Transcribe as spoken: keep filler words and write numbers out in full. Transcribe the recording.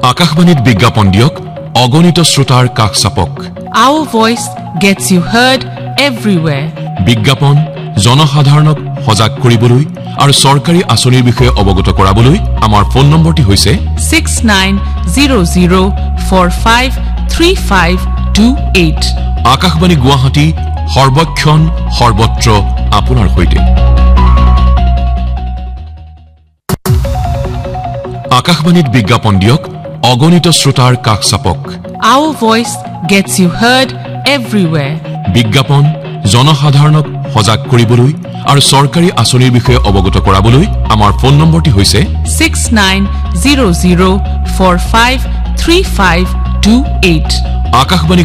আকাশবাণীত বিজ্ঞাপন দিয়ক অগণিত শ্ৰোতাৰ কাষ চাপক Our voice gets you heard everywhere. বিজ্ঞাপন জনসাধাৰণক সজাগ কৰিবলৈ আৰু চৰকাৰী আঁচনিৰ বিষয়ে অৱগত কৰাবলৈ আমাৰ ফোন নম্বৰটি হৈছে six nine zero zero four five three five two eight. Akashvani Guwahati সৰ্বক্ষণ সৰ্বত্ৰ আপোনাৰ সৈতে আকাশবাণীত বিজ্ঞাপন দিয়ক অগণিত শ্ৰোতাৰ কাষ চাপক Our voice gets you heard everywhere. বিজ্ঞাপন জনসাধাৰণক সজাগ কৰিবলৈ আৰু চৰকাৰী আঁচনিৰ বিষয়ে অৱগত কৰাবলৈ আমাৰ ফোন নম্বৰটি হৈছে six nine zero zero four five three five two eight. Akashvani